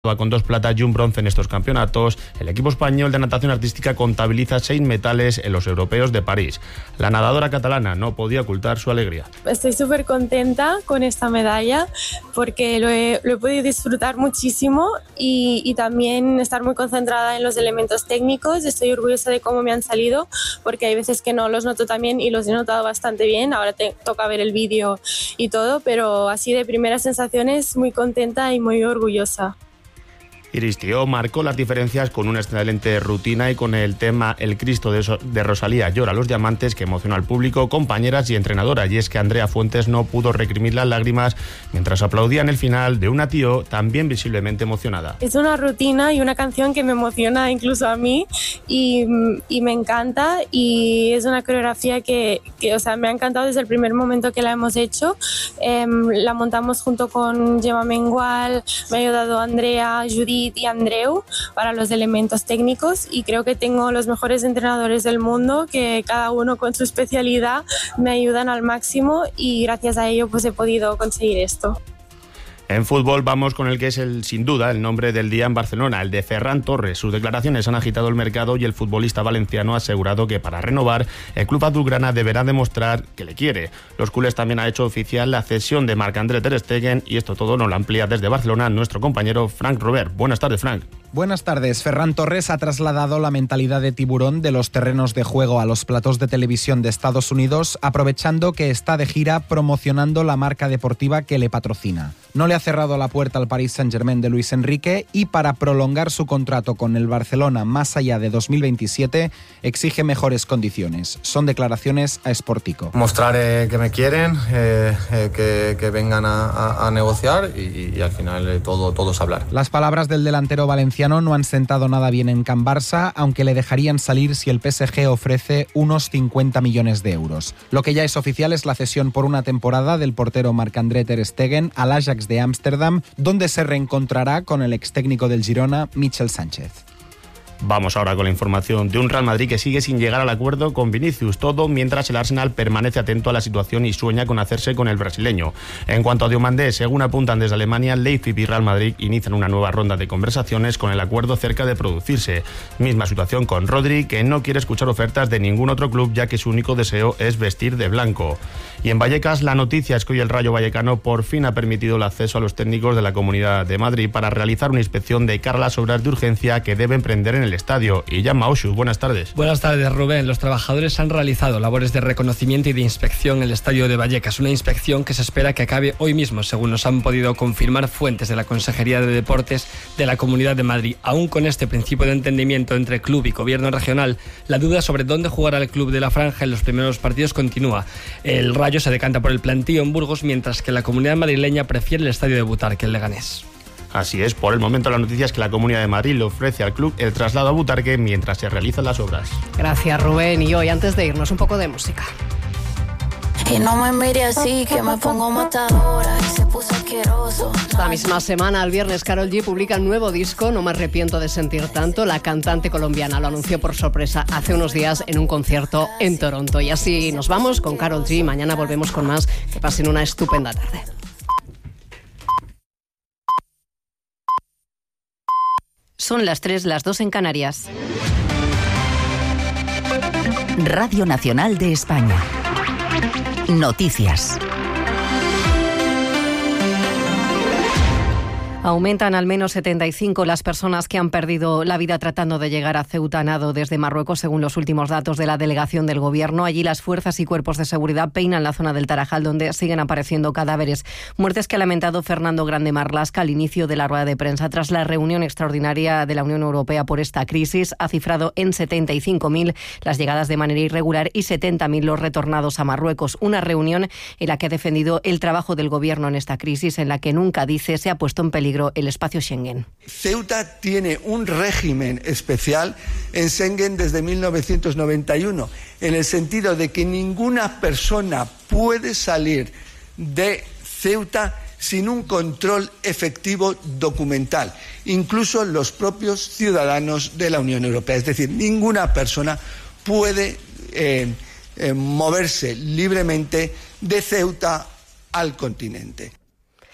Con 2 platas y un bronce en estos campeonatos, el equipo español de natación artística contabiliza 6 metales en los europeos de París. La nadadora catalana no podía ocultar su alegría. Estoy súper contenta con esta medalla porque lo he podido disfrutar muchísimo y también estar muy concentrada en los elementos técnicos. Estoy orgullosa de cómo me han salido porque hay veces que no los noto tan bien y los he notado bastante bien. Ahora toca ver el vídeo y todo, pero así de primeras sensaciones muy contenta y muy orgullosa. Iris Tió marcó las diferencias con una excelente rutina y con el tema El Cristo de Rosalía llora los diamantes, que emocionó al público, compañeras y entrenadora. Y es que Andrea Fuentes no pudo reprimir las lágrimas mientras aplaudía en el final de una Tió también visiblemente emocionada. Es una rutina y una canción que me emociona incluso a mí y me encanta, y es una coreografía que me ha encantado desde el primer momento que la hemos hecho. La montamos junto con Gemma Mengual, me ha ayudado Andrea, Judith y Andreu para los elementos técnicos, y creo que tengo los mejores entrenadores del mundo que cada uno con su especialidad me ayudan al máximo, y gracias a ello pues he podido conseguir esto. En fútbol vamos con el que es sin duda el nombre del día en Barcelona, el de Ferran Torres. Sus declaraciones han agitado el mercado y el futbolista valenciano ha asegurado que para renovar el club azulgrana deberá demostrar que le quiere. Los culés también ha hecho oficial la cesión de Marc-André ter Stegen, y esto todo nos lo amplía desde Barcelona nuestro compañero Frank Robert. Buenas tardes, Frank. Buenas tardes. Ferran Torres ha trasladado la mentalidad de tiburón de los terrenos de juego a los platós de televisión de Estados Unidos, aprovechando que está de gira promocionando la marca deportiva que le patrocina. No le ha cerrado la puerta al Paris Saint-Germain de Luis Enrique, y para prolongar su contrato con el Barcelona más allá de 2027 exige mejores condiciones. Son declaraciones a Sportico. Mostrar que me quieren, que vengan a negociar y al final todo es hablar. Las palabras del delantero valenciano no han sentado nada bien en Can Barça, aunque le dejarían salir si el PSG ofrece unos 50 millones de euros. Lo que ya es oficial es la cesión por una temporada del portero Marc-André ter Stegen al Ajax de Ámsterdam, donde se reencontrará con el ex técnico del Girona, Michel Sánchez. Vamos ahora con la información de un Real Madrid que sigue sin llegar al acuerdo con Vinicius, todo mientras el Arsenal permanece atento a la situación y sueña con hacerse con el brasileño. En cuanto a Diomandé, según apuntan desde Alemania, Leipzig y Real Madrid inician una nueva ronda de conversaciones con el acuerdo cerca de producirse. Misma situación con Rodri, que no quiere escuchar ofertas de ningún otro club, ya que su único deseo es vestir de blanco. Y en Vallecas, la noticia es que hoy el Rayo Vallecano por fin ha permitido el acceso a los técnicos de la Comunidad de Madrid para realizar una inspección de cara a las obras de urgencia que deben prender en el estadio. Y ya Maushu, buenas tardes. Buenas tardes, Rubén. Los trabajadores han realizado labores de reconocimiento y de inspección en el estadio de Vallecas, una inspección que se espera que acabe hoy mismo, según nos han podido confirmar fuentes de la Consejería de Deportes de la Comunidad de Madrid. Aún con este principio de entendimiento entre club y gobierno regional, la duda sobre dónde jugará el club de la Franja en los primeros partidos continúa. El Rayo se decanta por el plantío en Burgos, mientras que la Comunidad madrileña prefiere el estadio de Butarque, el Leganés. Así es, por el momento la noticia es que la Comunidad de Madrid le ofrece al club el traslado a Butarque mientras se realizan las obras. Gracias, Rubén. Y hoy, antes de irnos, un poco de música. Y no me mire así, que me pongo matadora y se puso asqueroso. Esta misma semana, el viernes, Karol G publica un nuevo disco, No me arrepiento de sentir tanto. La cantante colombiana lo anunció por sorpresa hace unos días en un concierto en Toronto. Y así nos vamos con Karol G. Mañana volvemos con más. Que pasen una estupenda tarde. Son las 3, las 2 en Canarias. Radio Nacional de España. Noticias. Aumentan al menos 75 las personas que han perdido la vida tratando de llegar a Ceuta nado desde Marruecos, según los últimos datos de la delegación del Gobierno. Allí las fuerzas y cuerpos de seguridad peinan la zona del Tarajal, donde siguen apareciendo cadáveres. Muertes que ha lamentado Fernando Grande Marlaska al inicio de la rueda de prensa tras la reunión extraordinaria de la Unión Europea por esta crisis. Ha cifrado en 75.000 las llegadas de manera irregular y 70.000 los retornados a Marruecos. Una reunión en la que ha defendido el trabajo del Gobierno en esta crisis, en la que nunca, dice, se ha puesto en peligro el espacio Schengen. Ceuta tiene un régimen especial en Schengen desde 1991, en el sentido de que ninguna persona puede salir de Ceuta sin un control efectivo documental, incluso los propios ciudadanos de la Unión Europea. Es decir, ninguna persona puede moverse libremente de Ceuta al continente.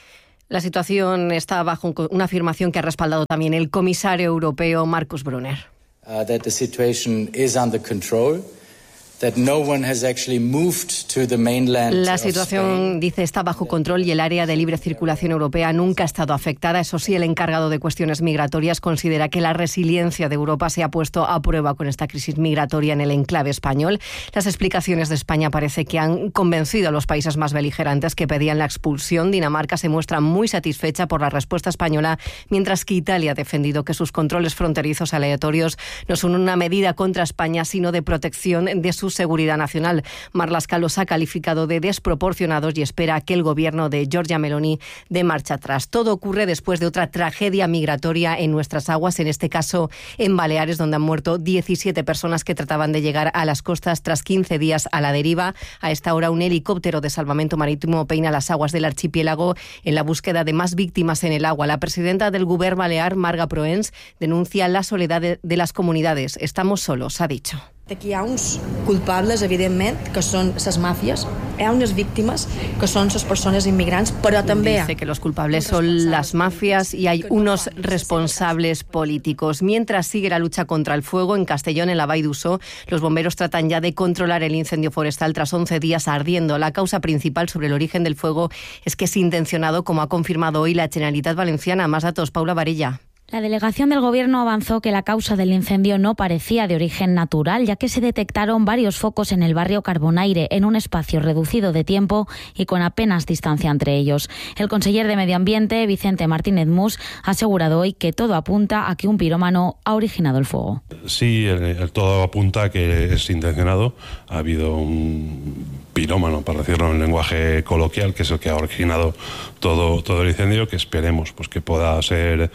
La situación está bajo una afirmación que ha respaldado también el comisario europeo Markus Brunner. That the situation is under control. That no one has actually moved to the mainland. La situación, dice, está bajo control y el área de libre circulación europea nunca ha estado afectada. Eso sí, el encargado de cuestiones migratorias considera que la resiliencia de Europa se ha puesto a prueba con esta crisis migratoria en el enclave español. Las explicaciones de España parece que han convencido a los países más beligerantes que pedían la expulsión. Dinamarca se muestra muy satisfecha por la respuesta española, mientras que Italia ha defendido que sus controles fronterizos aleatorios no son una medida contra España, sino de protección de su seguridad nacional. Marlaska los ha calificado de desproporcionados y espera que el gobierno de Giorgia Meloni dé marcha atrás. Todo ocurre después de otra tragedia migratoria en nuestras aguas, en este caso en Baleares, donde han muerto 17 personas que trataban de llegar a las costas tras 15 días a la deriva. A esta hora, un helicóptero de salvamento marítimo peina las aguas del archipiélago en la búsqueda de más víctimas en el agua. La presidenta del Govern Balear, Marga Proens, denuncia la soledad de las comunidades. Estamos solos, ha dicho. Aquí hi ha uns culpables, evidentment, que són les màfies, hi ha unes víctimes, que són les persones inmigrants, però també... Dice que los culpables son las mafias y hay unos responsables políticos. Mientras sigue la lucha contra el fuego, en Castellón, en la Vall d'Uixó, los bomberos tratan ya de controlar el incendio forestal tras 11 días ardiendo. La causa principal sobre el origen del fuego es que es intencionado, como ha confirmado hoy la Generalitat Valenciana. Más datos, Paula Varella. La delegación del Gobierno avanzó que la causa del incendio no parecía de origen natural, ya que se detectaron varios focos en el barrio Carbonaire, en un espacio reducido de tiempo y con apenas distancia entre ellos. El conseller de Medio Ambiente, Vicente Martínez Mus, ha asegurado hoy que todo apunta a que un pirómano ha originado el fuego. Sí, todo apunta a que es intencionado. Ha habido un pirómano, para decirlo en lenguaje coloquial, que es el que ha originado todo el incendio, que esperemos pues que pueda ser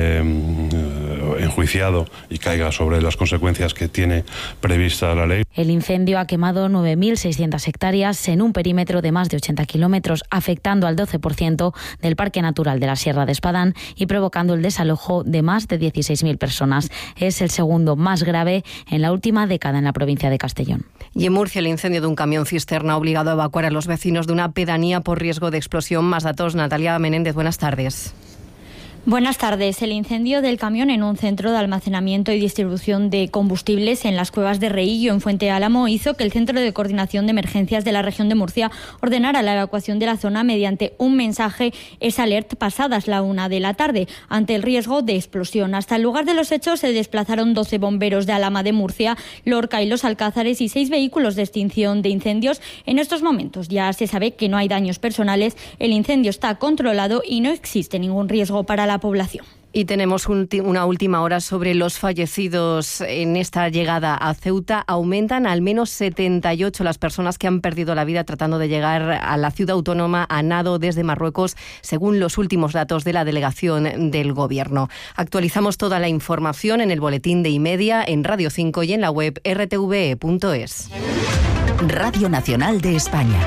enjuiciado y caiga sobre las consecuencias que tiene prevista la ley. El incendio ha quemado 9.600 hectáreas en un perímetro de más de 80 kilómetros, afectando al 12% del Parque Natural de la Sierra de Espadán y provocando el desalojo de más de 16.000 personas. Es el segundo más grave en la última década en la provincia de Castellón. Y en Murcia, el incendio de un camión cisterna ha obligado a evacuar a los vecinos de una pedanía por riesgo de explosión. Más datos, Natalia Menéndez, buenas tardes. Buenas tardes. El incendio del camión en un centro de almacenamiento y distribución de combustibles en las Cuevas de Reillo, en Fuente Álamo, hizo que el Centro de Coordinación de Emergencias de la región de Murcia ordenara la evacuación de la zona mediante un mensaje SAlert pasadas la 1 de la tarde, ante el riesgo de explosión. Hasta el lugar de los hechos se desplazaron 12 bomberos de Alhama de Murcia, Lorca y Los Alcázares y 6 vehículos de extinción de incendios. En estos momentos ya se sabe que no hay daños personales, el incendio está controlado y no existe ningún riesgo para la población. Y tenemos una última hora sobre los fallecidos en esta llegada a Ceuta. Aumentan al menos 78 las personas que han perdido la vida tratando de llegar a la ciudad autónoma a nado desde Marruecos, según los últimos datos de la delegación del Gobierno. Actualizamos toda la información en el boletín de Y-Media, en Radio 5 y en la web rtve.es. Radio Nacional de España.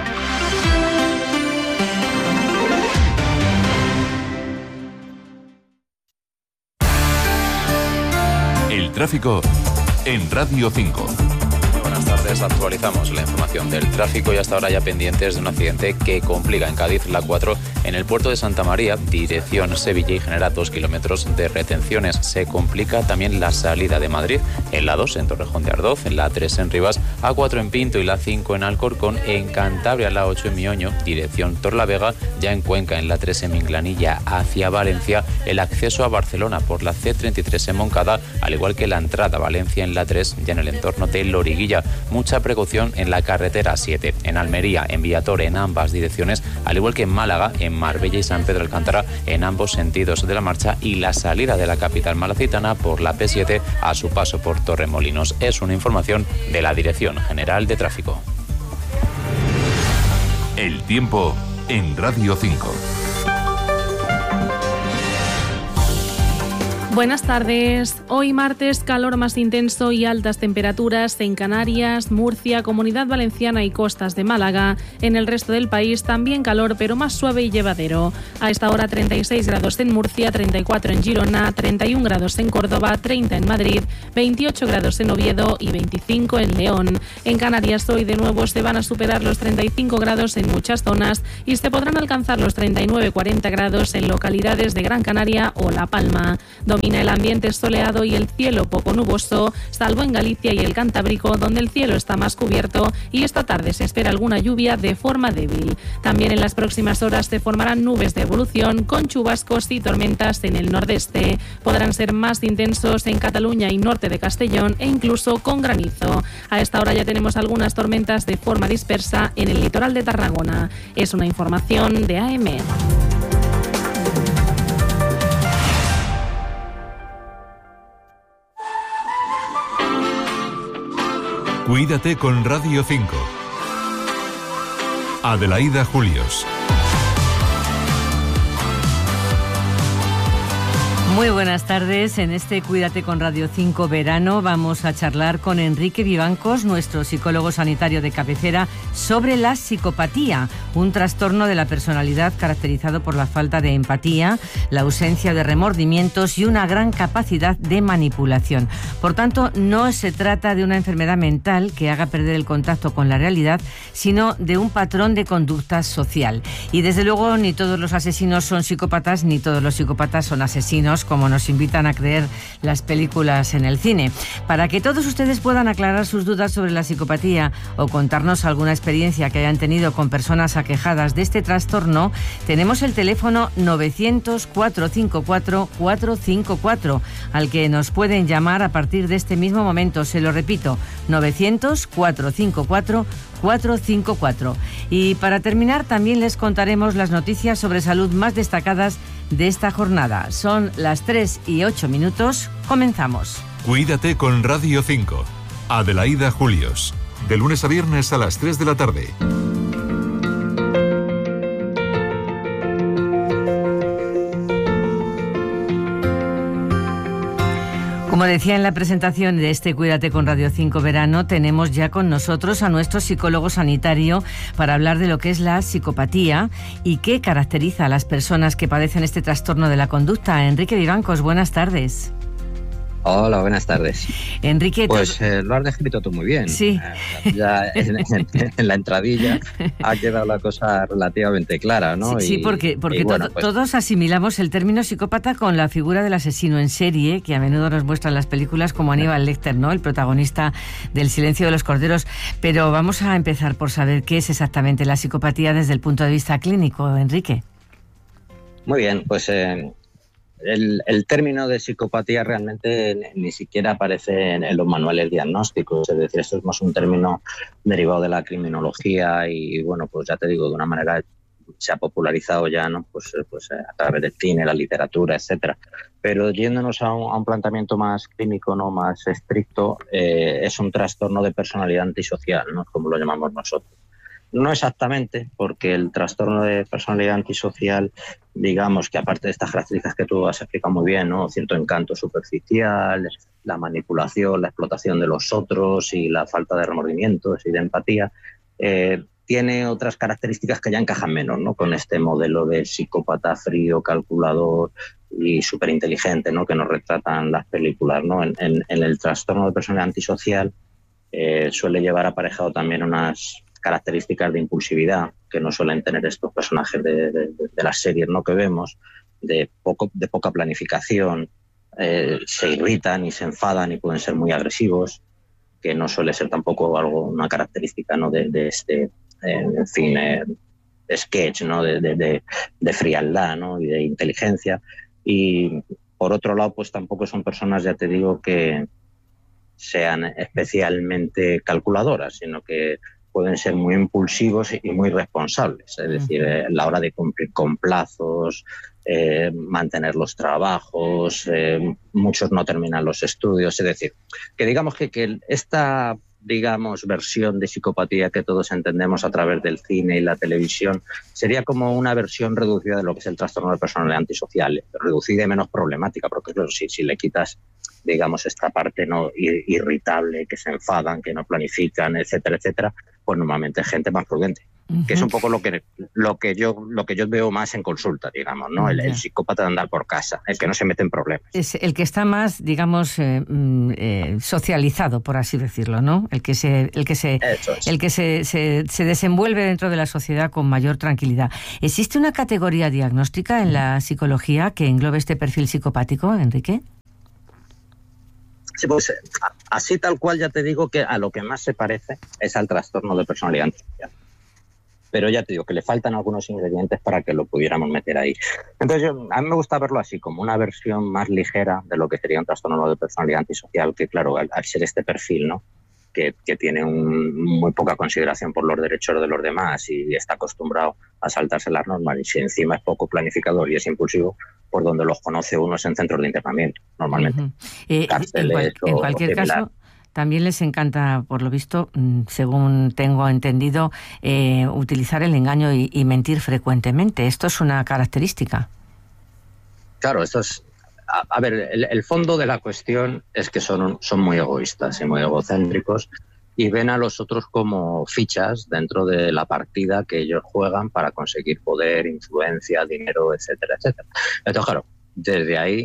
El tráfico en Radio 5. Buenas tardes, actualizamos la información del tráfico y hasta ahora ya pendientes de un accidente que complica en Cádiz la 4 en el puerto de Santa María, dirección Sevilla, y genera 2 kilómetros de retenciones. Se complica también la salida de Madrid en la 2 en Torrejón de Ardoz, en la 3 en Rivas, A4 en Pinto y la 5 en Alcorcón, en Cantabria la 8 en Mioño, dirección Torlavega, ya en Cuenca en la 3 en Minclanilla hacia Valencia, el acceso a Barcelona por la C33 en Moncada, al igual que la entrada a Valencia en la 3 ya en el entorno de Loriguilla. Mucha precaución en la carretera 7, en Almería, en Villator, en ambas direcciones, al igual que en Málaga, en Marbella y San Pedro Alcántara, en ambos sentidos de la marcha, y la salida de la capital malacitana por la P7 a su paso por Torremolinos. Es una información de la Dirección General de Tráfico. El tiempo en Radio 5. Buenas tardes. Hoy martes, calor más intenso y altas temperaturas en Canarias, Murcia, Comunidad Valenciana y costas de Málaga. En el resto del país también calor, pero más suave y llevadero. A esta hora 36 grados en Murcia, 34 en Girona, 31 grados en Córdoba, 30 en Madrid, 28 grados en Oviedo y 25 en León. En Canarias hoy de nuevo se van a superar los 35 grados en muchas zonas y se podrán alcanzar los 39-40 grados en localidades de Gran Canaria o La Palma. Domina el ambiente soleado y el cielo poco nuboso, salvo en Galicia y el Cantábrico, donde el cielo está más cubierto y esta tarde se espera alguna lluvia de forma débil. También en las próximas horas se formarán nubes de evolución con chubascos y tormentas en el nordeste. Podrán ser más intensos en Cataluña y norte de Castellón e incluso con granizo. A esta hora ya tenemos algunas tormentas de forma dispersa en el litoral de Tarragona. Es una información de AM. Cuídate con Radio 5. Adelaida Julios. Muy buenas tardes. En este Cuídate con Radio 5 verano vamos a charlar con Enrique Vivancos, nuestro psicólogo sanitario de cabecera, sobre la psicopatía, un trastorno de la personalidad caracterizado por la falta de empatía, la ausencia de remordimientos y una gran capacidad de manipulación. Por tanto, no se trata de una enfermedad mental que haga perder el contacto con la realidad, sino de un patrón de conducta social. Y desde luego ni todos los asesinos son psicópatas, ni todos los psicópatas son asesinos, como nos invitan a creer las películas en el cine. Para que todos ustedes puedan aclarar sus dudas sobre la psicopatía o contarnos alguna experiencia que hayan tenido con personas aquejadas de este trastorno, tenemos el teléfono 900-454-454, al que nos pueden llamar a partir de este mismo momento. Se lo repito, 900-454-454. Y para terminar, también les contaremos las noticias sobre salud más destacadas de esta jornada. Son las 3:08. Comenzamos. Cuídate con Radio 5. Adelaida Julios. De lunes a viernes a las 3 de la tarde. Como decía en la presentación de este Cuídate con Radio 5 verano, tenemos ya con nosotros a nuestro psicólogo sanitario para hablar de lo que es la psicopatía y qué caracteriza a las personas que padecen este trastorno de la conducta. Enrique Vivancos, buenas tardes. Hola, buenas tardes. Enrique, pues lo has descrito tú muy bien. Sí. Ya en la entradilla ha quedado la cosa relativamente clara, ¿no? Sí, porque bueno, todos asimilamos el término psicópata con la figura del asesino en serie, que a menudo nos muestran las películas como Aníbal Lecter, ¿no? El protagonista del Silencio de los Corderos. Pero vamos a empezar por saber qué es exactamente la psicopatía desde el punto de vista clínico, Enrique. Muy bien, pues el término de psicopatía realmente ni siquiera aparece en los manuales diagnósticos, es decir, esto es más un término derivado de la criminología y bueno, pues ya te digo, de una manera se ha popularizado ya, ¿no? Pues a través del cine, la literatura, etcétera. Pero yéndonos a un planteamiento más clínico, no más estricto, es un trastorno de personalidad antisocial, ¿no? Como lo llamamos nosotros. No exactamente, porque el trastorno de personalidad antisocial, digamos que aparte de estas características que tú has explicado muy bien, ¿no? Cierto encanto superficial, la manipulación, la explotación de los otros y la falta de remordimientos y de empatía, tiene otras características que ya encajan menos, ¿no? Con este modelo de psicópata frío, calculador y superinteligente, ¿no? Que nos retratan las películas, ¿no? En el trastorno de personalidad antisocial suele llevar aparejado también unas características de impulsividad que no suelen tener estos personajes de las series, ¿no? Que vemos, de poca planificación, se irritan y se enfadan y pueden ser muy agresivos, que no suele ser tampoco una característica, ¿no? de este sketch, ¿no? de frialdad, ¿no? Y de inteligencia. Y por otro lado, pues tampoco son personas, ya te digo, que sean especialmente calculadoras, sino que pueden ser muy impulsivos y muy responsables, es decir, a la hora de cumplir con plazos, mantener los trabajos, muchos no terminan los estudios, es decir, que digamos que esta digamos, versión de psicopatía que todos entendemos a través del cine y la televisión. Sería como una versión reducida de lo que es el trastorno de personalidad antisocial, reducida y menos problemática, porque claro, si le quitas, digamos, esta parte no irritable, que se enfadan, que no planifican, etcétera, etcétera, pues normalmente es gente más prudente. Que es un poco lo que yo veo más en consulta, digamos, ¿no? El psicópata de andar por casa, el que no se mete en problemas. Es el que está más, digamos, socializado, por así decirlo, ¿no? El que se desenvuelve dentro de la sociedad con mayor tranquilidad. ¿Existe una categoría diagnóstica en la psicología que englobe este perfil psicopático, Enrique? Sí, pues así tal cual ya te digo que a lo que más se parece es al trastorno de personalidad antisocial. Pero ya te digo que le faltan algunos ingredientes para que lo pudiéramos meter ahí. Entonces, a mí me gusta verlo así, como una versión más ligera de lo que sería un trastorno de personalidad antisocial, que claro, al ser este perfil, ¿no? Que tiene muy poca consideración por los derechos de los demás y está acostumbrado a saltarse las normas, y si encima es poco planificador y es impulsivo, por donde los conoce uno es en centros de internamiento, normalmente. Cárceles en cualquier caso, también les encanta, por lo visto, según tengo entendido, utilizar el engaño y mentir frecuentemente. ¿Esto es una característica? Claro, esto es... A ver, el fondo de la cuestión es que son muy egoístas y muy egocéntricos y ven a los otros como fichas dentro de la partida que ellos juegan para conseguir poder, influencia, dinero, etcétera, etcétera. Entonces, claro, desde ahí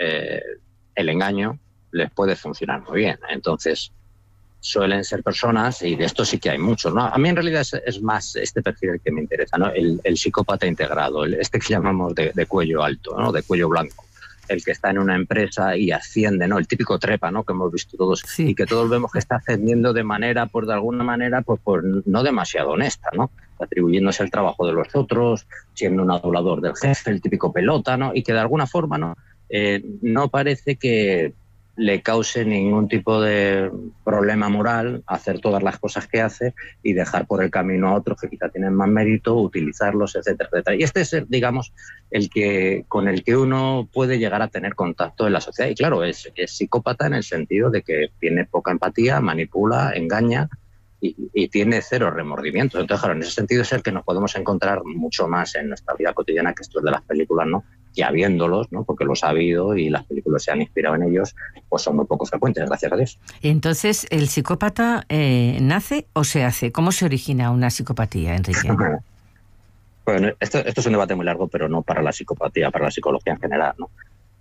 el engaño les puede funcionar muy bien. Entonces, suelen ser personas, y de esto sí que hay muchos, ¿no? A mí en realidad es más este perfil el que me interesa, ¿no? El psicópata integrado, este que llamamos de cuello alto, ¿no? De cuello blanco. El que está en una empresa y asciende, ¿no? El típico trepa, ¿no? Que hemos visto todos, sí. Y que todos vemos que está ascendiendo de manera, pues de alguna manera, pues no demasiado honesta, ¿no? Atribuyéndose el trabajo de los otros, siendo un adulador del jefe, el típico pelota, ¿no? Y que de alguna forma, ¿no? No parece que le cause ningún tipo de problema moral hacer todas las cosas que hace y dejar por el camino a otros que quizá tienen más mérito, utilizarlos, etcétera, etcétera. Y este es, digamos, con el que uno puede llegar a tener contacto en la sociedad. Y claro, es psicópata en el sentido de que tiene poca empatía, manipula, engaña y tiene cero remordimientos. Entonces, claro, en ese sentido es el que nos podemos encontrar mucho más en nuestra vida cotidiana que estos de las películas, ¿no? Ya viéndolos, ¿no? Porque los ha habido y las películas se han inspirado en ellos, pues son muy poco frecuentes, gracias a Dios. Entonces, ¿el psicópata nace o se hace? ¿Cómo se origina una psicopatía, Enrique? Bueno, esto es un debate muy largo, pero no para la psicopatía, para la psicología en general, ¿no?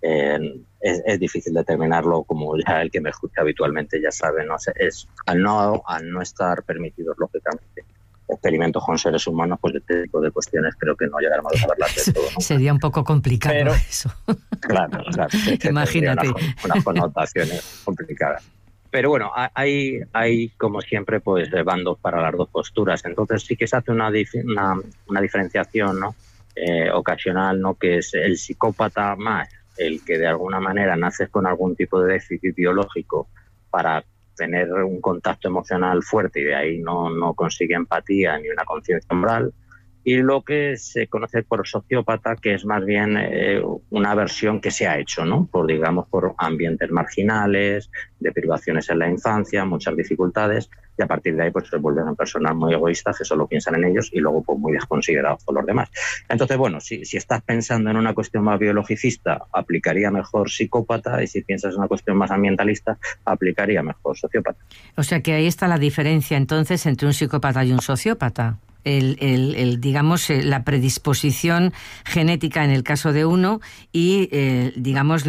Es difícil determinarlo, como ya el que me escucha habitualmente ya sabe, ¿no? Al no estar permitidos, lógicamente, experimentos con seres humanos, pues de este tipo de cuestiones creo que no llegaremos a saberlas de todo, ¿no? Sería un poco complicado, pero, eso. Claro. Imagínate. Unas connotaciones complicadas. Pero bueno, hay como siempre, pues bandos para las dos posturas. Entonces sí que se hace una diferenciación, ¿no? Ocasional, ¿no? Que es el psicópata más el que de alguna manera nace con algún tipo de déficit biológico para tener un contacto emocional fuerte y de ahí no consigue empatía ni una conciencia moral, y lo que se conoce por sociópata, que es más bien una versión que se ha hecho, ¿no? Por ambientes marginales, de privaciones en la infancia, muchas dificultades, y a partir de ahí pues se vuelven personas muy egoístas que solo piensan en ellos y luego pues muy desconsiderados por los demás. Entonces, bueno, si estás pensando en una cuestión más biologicista, aplicaría mejor psicópata, y si piensas en una cuestión más ambientalista, aplicaría mejor sociópata. O sea que ahí está la diferencia entonces entre un psicópata y un sociópata. Digamos, la predisposición genética en el caso de uno y, digamos,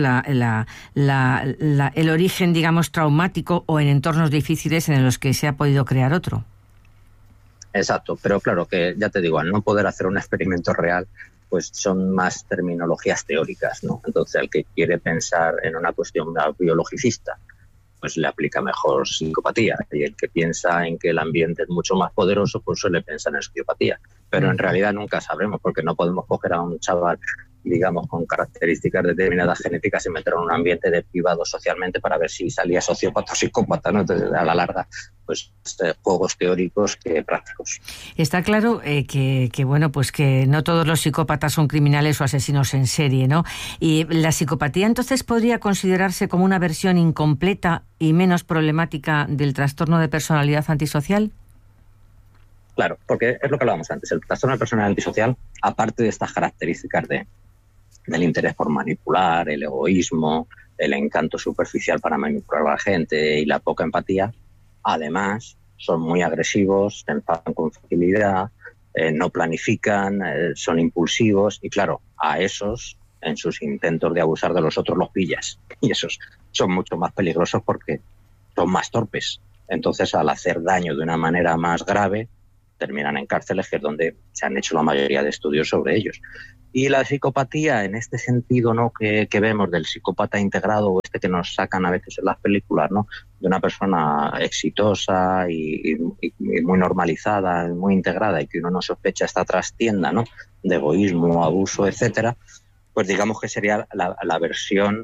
el origen, digamos, traumático o en entornos difíciles en los que se ha podido crear otro. Exacto, pero claro que, ya te digo, al no poder hacer un experimento real, pues son más terminologías teóricas, ¿no? Entonces, al que quiere pensar en una cuestión biologicista, pues le aplica mejor psicopatía, y el que piensa en que el ambiente es mucho más poderoso, pues suele pensar en sociopatía. Pero en realidad nunca sabremos, porque no podemos coger a un chaval digamos, con características determinadas genéticas, se metieron en un ambiente deprivado socialmente para ver si salía sociópata o psicópata, ¿no? Entonces, a la larga, pues juegos teóricos que prácticos. Está claro que bueno, pues que no todos los psicópatas son criminales o asesinos en serie, ¿no? Y la psicopatía entonces podría considerarse como una versión incompleta y menos problemática del trastorno de personalidad antisocial. Claro, porque es lo que hablábamos antes. El trastorno de personalidad antisocial, aparte de estas características del interés por manipular, el egoísmo, el encanto superficial para manipular a la gente y la poca empatía, además son muy agresivos, se enfadan con facilidad, no planifican, son impulsivos y claro, a esos, en sus intentos de abusar de los otros, los pillas. Y esos son mucho más peligrosos porque son más torpes. Entonces, al hacer daño de una manera más grave, terminan en cárceles, que es donde se han hecho la mayoría de estudios sobre ellos. Y la psicopatía, en este sentido, ¿no?, que vemos del psicópata integrado, o este que nos sacan a veces en las películas, ¿no?, de una persona exitosa y muy normalizada, muy integrada, y que uno no sospecha esta trastienda, ¿no?, de egoísmo, abuso, etcétera, pues digamos que sería la versión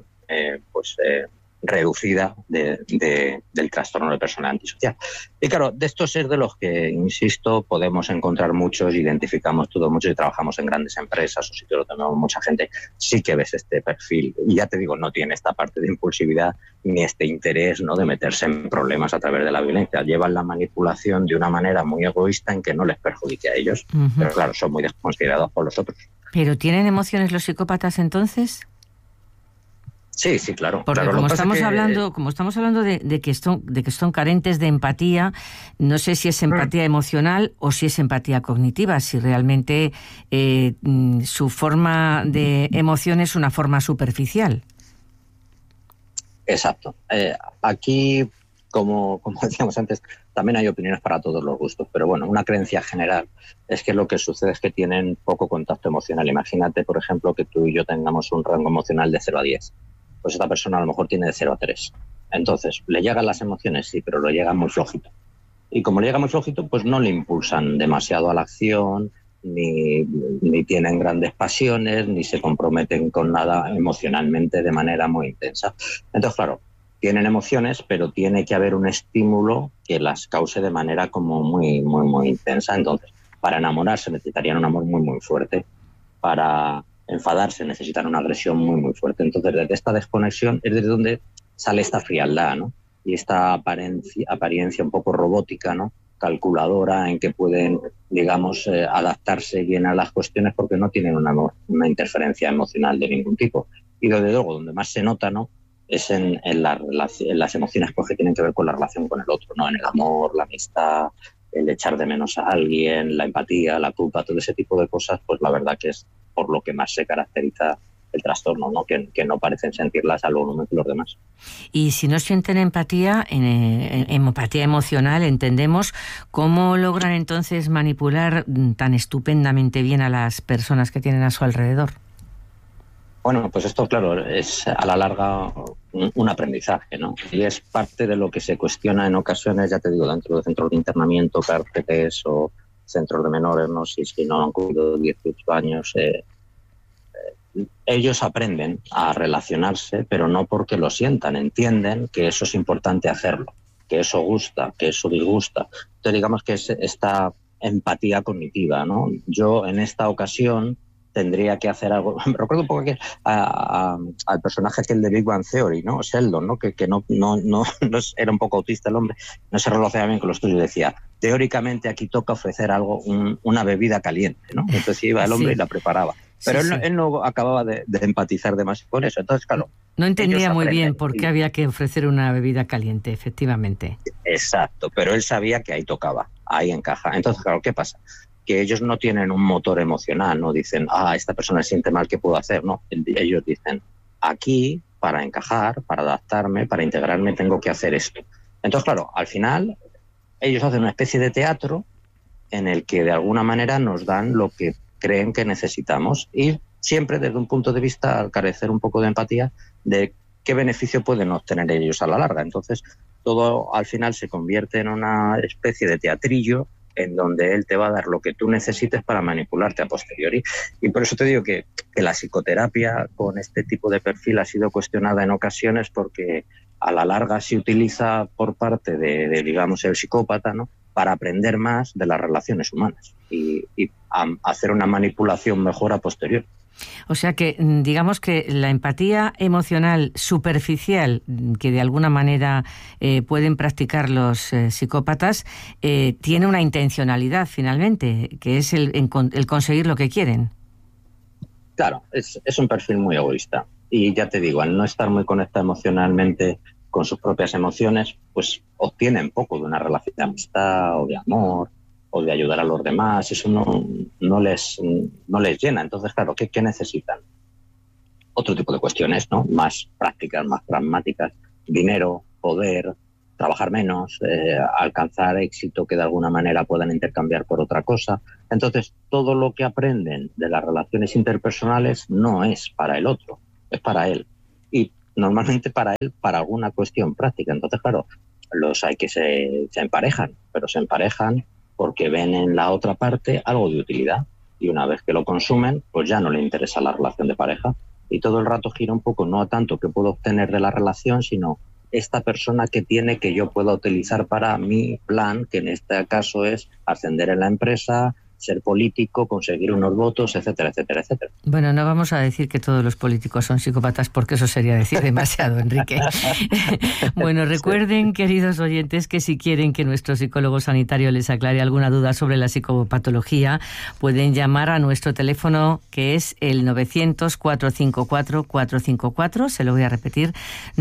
reducida del trastorno de personalidad antisocial. Y claro, de estos es de los que, insisto, podemos encontrar muchos, identificamos todo mucho y trabajamos en grandes empresas o sitios donde tenemos mucha gente, sí que ves este perfil. Y ya te digo, no tiene esta parte de impulsividad ni este interés, ¿no?, de meterse en problemas a través de la violencia. Llevan la manipulación de una manera muy egoísta en que no les perjudique a ellos, pero claro, son muy desconsiderados por los otros. ¿Pero tienen emociones los psicópatas entonces? Sí, claro. Porque claro, como estamos hablando de que son carentes de empatía, no sé si es empatía emocional o si es empatía cognitiva, si realmente su forma de emoción es una forma superficial. Exacto. Aquí, como decíamos antes, también hay opiniones para todos los gustos, pero bueno, una creencia general es que lo que sucede es que tienen poco contacto emocional. Imagínate, por ejemplo, que tú y yo tengamos un rango emocional de 0 a 10. Pues esta persona a lo mejor tiene de 0 a 3. Entonces, ¿le llegan las emociones? Sí, pero le llegan muy flojito. Y como le llega muy flojito, pues no le impulsan demasiado a la acción, ni tienen grandes pasiones, ni se comprometen con nada emocionalmente de manera muy intensa. Entonces, claro, tienen emociones, pero tiene que haber un estímulo que las cause de manera como muy, muy, muy intensa. Entonces, para enamorarse necesitarían un amor muy, muy fuerte. Para enfadarse necesitan una agresión muy, muy fuerte. Entonces, desde esta desconexión es desde donde sale esta frialdad, ¿no?, y esta apariencia un poco robótica, ¿no?, calculadora, en que pueden, digamos, adaptarse bien a las cuestiones porque no tienen una interferencia emocional de ningún tipo. Y desde luego, donde más se nota, ¿no?, es en las emociones que tienen que ver con la relación con el otro, ¿no?, en el amor, la amistad, el echar de menos a alguien, la empatía, la culpa, todo ese tipo de cosas, pues la verdad que es por lo que más se caracteriza el trastorno, ¿no?, que no parecen sentirlas al volumen que los demás. Y si no sienten empatía, empatía emocional, entendemos, ¿cómo logran entonces manipular tan estupendamente bien a las personas que tienen a su alrededor? Bueno, pues esto, claro, es a la larga un aprendizaje, ¿no? Y es parte de lo que se cuestiona en ocasiones, ya te digo, dentro de centros de internamiento, cárceles o centros de menores, ¿no? Si no han cumplido 18 años, ellos aprenden a relacionarse, pero no porque lo sientan, entienden que eso es importante hacerlo, que eso gusta, que eso disgusta. Entonces, digamos que es esta empatía cognitiva, ¿no? Yo, en esta ocasión, tendría que hacer algo. Me recuerdo un poco que al personaje aquel de Big Bang Theory, ¿no?, Sheldon, ¿no?, que no era un poco autista el hombre, no se relacionaba bien con los tuyos, decía, teóricamente aquí toca ofrecer algo, una bebida caliente, ¿no? Entonces iba el hombre y la preparaba. Pero él no acababa de empatizar demasiado con eso. Entonces, claro, no entendía muy bien por qué había que ofrecer una bebida caliente, efectivamente. Exacto, pero él sabía que ahí tocaba, ahí encaja. Entonces, claro, ¿qué pasa? Que ellos no tienen un motor emocional, no dicen, esta persona se siente mal, ¿qué puedo hacer? No, ellos dicen, aquí, para encajar, para adaptarme, para integrarme, tengo que hacer esto. Entonces, claro, al final, ellos hacen una especie de teatro en el que de alguna manera nos dan lo que creen que necesitamos, y siempre desde un punto de vista, al carecer un poco de empatía, de qué beneficio pueden obtener ellos a la larga. Entonces, todo al final se convierte en una especie de teatrillo en donde él te va a dar lo que tú necesites para manipularte a posteriori. Y por eso te digo que la psicoterapia con este tipo de perfil ha sido cuestionada en ocasiones porque a la larga se utiliza por parte de digamos, el psicópata, ¿no?, para aprender más de las relaciones humanas y hacer una manipulación mejor a posteriori. O sea que, digamos que la empatía emocional superficial que de alguna manera pueden practicar los psicópatas tiene una intencionalidad finalmente, que es el conseguir lo que quieren. Claro, es un perfil muy egoísta. Y ya te digo, al no estar muy conectado emocionalmente con sus propias emociones, pues obtienen poco de una relación de amistad o de amor o de ayudar a los demás. Eso no les llena. Entonces, claro, ¿qué necesitan? Otro tipo de cuestiones, ¿no? Más prácticas, más pragmáticas. Dinero, poder, trabajar menos, alcanzar éxito que de alguna manera puedan intercambiar por otra cosa. Entonces, todo lo que aprenden de las relaciones interpersonales no es para el otro, es para él. Y normalmente para él, para alguna cuestión práctica. Entonces, claro, los hay que se emparejan, pero se emparejan porque ven en la otra parte algo de utilidad. Y una vez que lo consumen, pues ya no le interesa la relación de pareja. Y todo el rato gira un poco, no a tanto que puedo obtener de la relación, sino esta persona que tiene que yo pueda utilizar para mi plan, que en este caso es ascender en la empresa, ser político, conseguir unos votos, etcétera, etcétera, etcétera. Bueno, no vamos a decir que todos los políticos son psicópatas porque eso sería decir demasiado, Enrique. Bueno, recuerden, queridos oyentes, que si quieren que nuestro psicólogo sanitario les aclare alguna duda sobre la psicopatología, pueden llamar a nuestro teléfono, que es el 900-454-454. Se lo voy a repetir,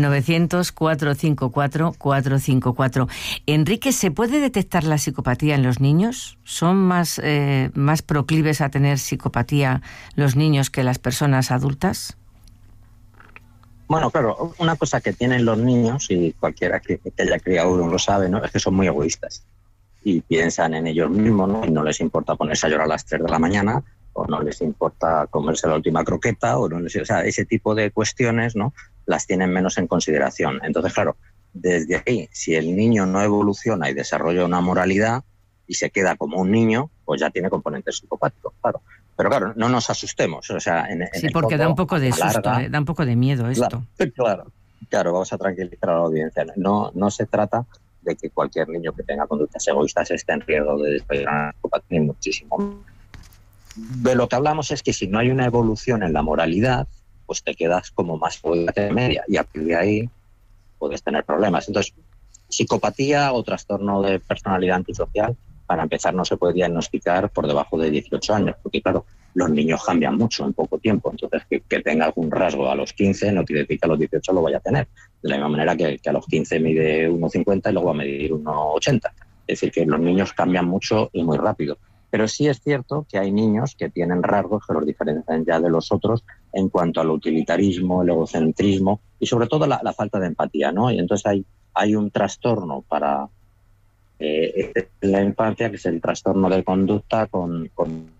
900-454-454. Enrique, ¿se puede detectar la psicopatía en los niños? ¿Son más proclives a tener psicopatía los niños que las personas adultas? Bueno, claro, una cosa que tienen los niños, y cualquiera que haya criado uno lo sabe, ¿no?, es que son muy egoístas y piensan en ellos mismos, ¿no?, y no les importa ponerse a llorar a las 3 de la mañana, o no les importa comerse la última croqueta, o sea, ese tipo de cuestiones, ¿no?, las tienen menos en consideración. Entonces, claro, desde ahí, si el niño no evoluciona y desarrolla una moralidad y se queda como un niño, pues ya tiene componentes psicopáticos, claro. Pero claro, no nos asustemos. O sea, sí, porque da un poco de susto, da un poco de miedo esto. Claro, vamos a tranquilizar a la audiencia. No se trata de que cualquier niño que tenga conductas egoístas esté en riesgo de desarrollar una psicopatía, muchísimo. De lo que hablamos es que si no hay una evolución en la moralidad, pues te quedas como más egoísta de media, y a partir de ahí puedes tener problemas. Entonces, psicopatía o trastorno de personalidad antisocial, para empezar, no se puede diagnosticar por debajo de 18 años, porque claro, los niños cambian mucho en poco tiempo. Entonces, que tenga algún rasgo a los 15 no quiere decir que a los 18 lo vaya a tener. De la misma manera que a los 15 mide 1,50 y luego va a medir 1,80. Es decir, que los niños cambian mucho y muy rápido. Pero sí es cierto que hay niños que tienen rasgos que los diferencian ya de los otros en cuanto al utilitarismo, el egocentrismo y sobre todo la falta de empatía, ¿no? Y entonces hay un trastorno para la infancia, que es el trastorno de conducta con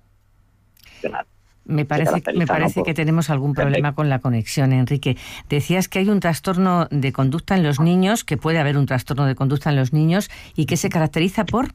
Me parece que tenemos algún problema con la conexión, Enrique. Decías que hay un trastorno de conducta en los niños, que puede haber un trastorno de conducta en los niños, y que se caracteriza por...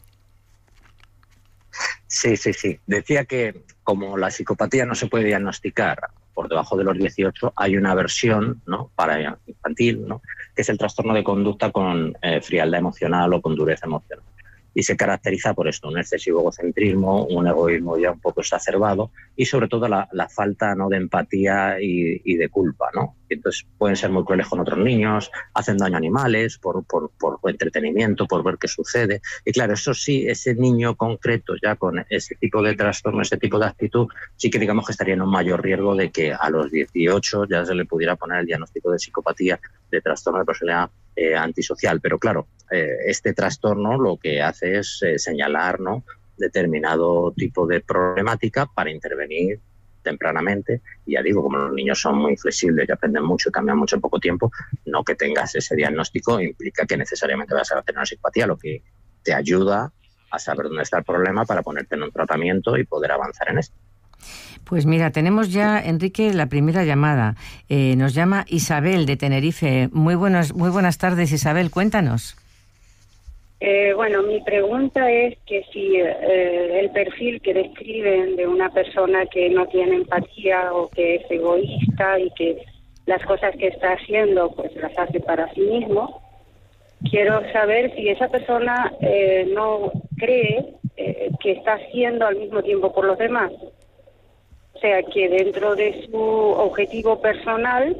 Sí. Decía que como la psicopatía no se puede diagnosticar por debajo de los 18, hay una versión, ¿no?, para infantil, ¿no?, que es el trastorno de conducta con frialdad emocional o con dureza emocional. Y se caracteriza por esto, un excesivo egocentrismo, un egoísmo ya un poco exacerbado y sobre todo la falta, ¿no?, de empatía y de culpa, ¿no? Entonces pueden ser muy crueles con otros niños, hacen daño a animales por entretenimiento, por ver qué sucede. Y claro, eso sí, ese niño concreto ya con ese tipo de trastorno, ese tipo de actitud, sí que digamos que estaría en un mayor riesgo de que a los 18 ya se le pudiera poner el diagnóstico de psicopatía, de trastorno de personalidad antisocial. Pero claro, este trastorno lo que hace es señalar, ¿no?, determinado tipo de problemática para intervenir tempranamente. Y ya digo, como los niños son muy flexibles y aprenden mucho y cambian mucho en poco tiempo, no que tengas ese diagnóstico implica que necesariamente vas a tener una psicopatía, lo que te ayuda a saber dónde está el problema para ponerte en un tratamiento y poder avanzar en esto. Pues mira, tenemos ya, Enrique, la primera llamada. Nos llama Isabel de Tenerife. Muy buenas tardes, Isabel, cuéntanos. Bueno, mi pregunta es que si el perfil que describen de una persona que no tiene empatía o que es egoísta y que las cosas que está haciendo pues las hace para sí mismo, quiero saber si esa persona no cree que está haciendo al mismo tiempo por los demás. O sea, que dentro de su objetivo personal,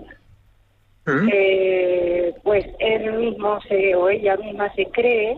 pues él mismo o ella misma se cree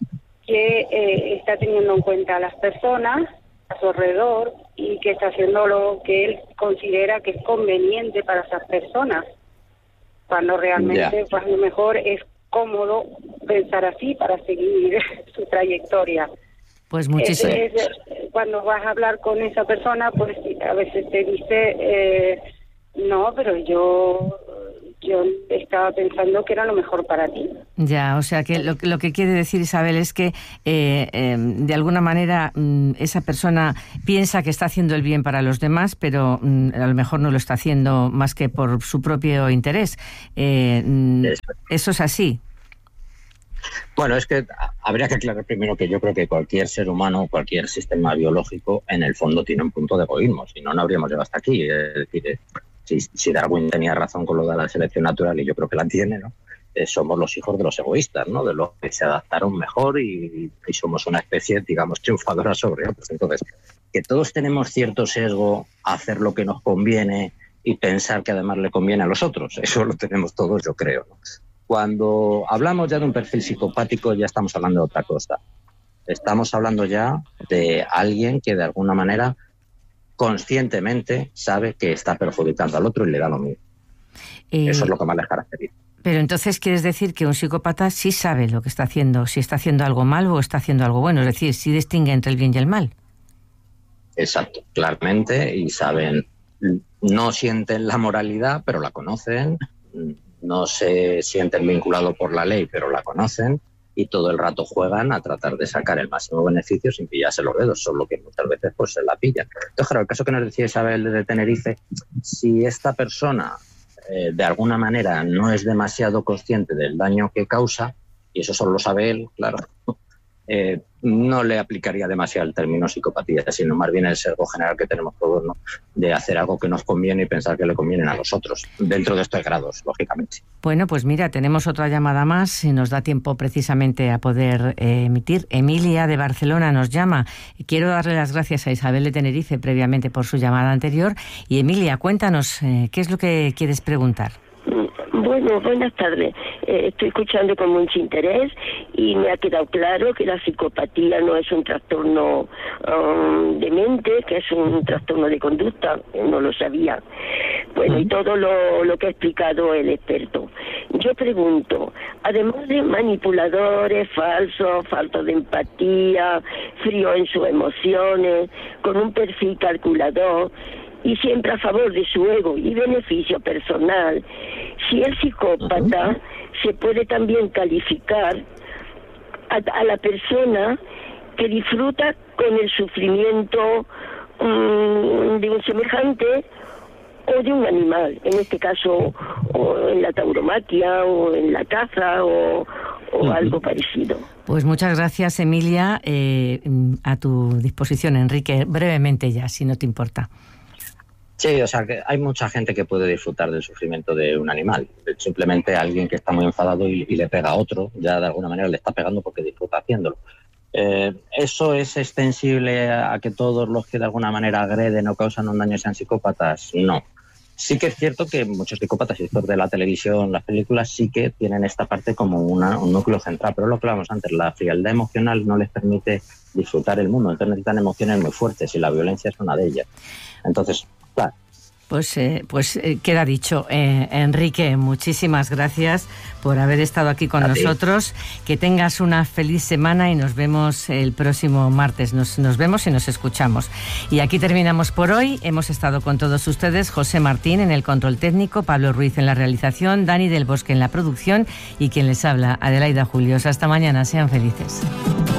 que está teniendo en cuenta a las personas a su alrededor y que está haciendo lo que él considera que es conveniente para esas personas, cuando realmente pues, a lo mejor es cómodo pensar así para seguir su trayectoria. Pues muchísimo. Cuando vas a hablar con esa persona, pues a veces te dice, no, pero yo estaba pensando que era lo mejor para ti. Ya, o sea que lo que quiere decir Isabel es que de alguna manera esa persona piensa que está haciendo el bien para los demás, pero a lo mejor no lo está haciendo más que por su propio interés. ¿Eso es así? Bueno, es que habría que aclarar primero que yo creo que cualquier ser humano, cualquier sistema biológico, en el fondo tiene un punto de egoísmo, si no, no habríamos llegado hasta aquí. Es decir, si Darwin tenía razón con lo de la selección natural, y yo creo que la tiene, ¿no? Somos los hijos de los egoístas, ¿no? De los que se adaptaron mejor y somos una especie, digamos, triunfadora sobre otros. Entonces, que todos tenemos cierto sesgo a hacer lo que nos conviene y pensar que además le conviene a los otros, eso lo tenemos todos, yo creo, ¿no? Cuando hablamos ya de un perfil psicopático, ya estamos hablando de otra cosa. Estamos hablando ya de alguien que de alguna manera conscientemente sabe que está perjudicando al otro y le da lo mismo. Eso es lo que más les caracteriza. Pero entonces quieres decir que un psicópata sí sabe lo que está haciendo, si está haciendo algo mal o está haciendo algo bueno, es decir, sí distingue entre el bien y el mal. Exacto, claramente, y saben, no sienten la moralidad, pero la conocen, no se sienten vinculados por la ley, pero la conocen, y todo el rato juegan a tratar de sacar el máximo beneficio sin pillarse los dedos, solo que muchas veces pues se la pillan. Entonces, claro, el caso que nos decía Isabel de Tenerife, si esta persona de alguna manera no es demasiado consciente del daño que causa, y eso solo lo sabe él, claro, no le aplicaría demasiado el término psicopatía, sino más bien el sesgo general que tenemos todos, ¿no? De hacer algo que nos conviene y pensar que le convienen a los otros, dentro de estos grados, lógicamente. Bueno, pues mira, tenemos otra llamada más y nos da tiempo precisamente a poder emitir. Emilia de Barcelona nos llama. Quiero darle las gracias a Isabel de Tenerife previamente por su llamada anterior. Y Emilia, cuéntanos, ¿qué es lo que quieres preguntar? Bueno, buenas tardes. Estoy escuchando con mucho interés y me ha quedado claro que la psicopatía no es un trastorno de mente, que es un trastorno de conducta. No lo sabía. Bueno, y todo lo que ha explicado el experto. Yo pregunto, además de manipuladores, faltos de empatía, frío en sus emociones, con un perfil calculador y siempre a favor de su ego y beneficio personal, si el psicópata se puede también calificar a la persona que disfruta con el sufrimiento de un semejante o de un animal, en este caso o en la tauromaquia o en la caza o algo parecido. Pues muchas gracias, Emilia. A tu disposición, Enrique, brevemente ya, si no te importa. Sí, o sea, que hay mucha gente que puede disfrutar del sufrimiento de un animal. Simplemente alguien que está muy enfadado y le pega a otro, ya de alguna manera le está pegando porque disfruta haciéndolo. ¿Eso es extensible a que todos los que de alguna manera agreden o causan un daño sean psicópatas? No. Sí que es cierto que muchos psicópatas, y esto de la televisión, las películas, sí que tienen esta parte como un núcleo central, pero es lo que hablábamos antes, la frialdad emocional no les permite disfrutar el mundo, entonces necesitan emociones muy fuertes y la violencia es una de ellas. Entonces, claro. Pues queda dicho. Enrique, muchísimas gracias por haber estado aquí con nosotros. Que tengas una feliz semana y nos vemos el próximo martes. Nos vemos y nos escuchamos. Y aquí terminamos por hoy. Hemos estado con todos ustedes, José Martín en el control técnico, Pablo Ruiz en la realización, Dani del Bosque en la producción y quien les habla, Adelaida Julios. Hasta mañana, sean felices.